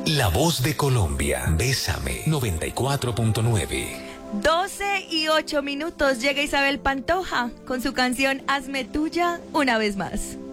La voz de Colombia. Bésame 94.9. 12:08. Llega Isabel Pantoja con su canción Hazme Tuya una vez más.